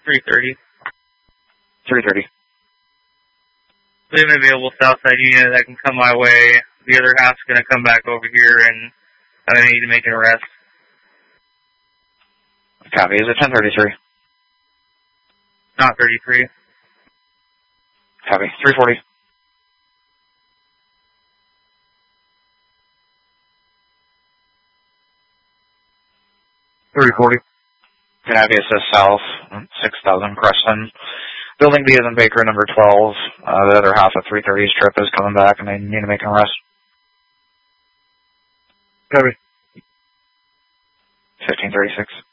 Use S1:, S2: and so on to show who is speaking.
S1: 330.
S2: 330.
S1: We have an available Southside unit that can come my way. The other half's going to come back over here, and I need to make an arrest.
S2: Copy. Is it 1033?
S1: Not 33.
S2: Copy. 340. Copy. It says south, 6000 Creston. Building B is in Baker, number 12. The other half of 330's trip is coming back, and they need to make an arrest.
S3: Copy.
S2: 1536.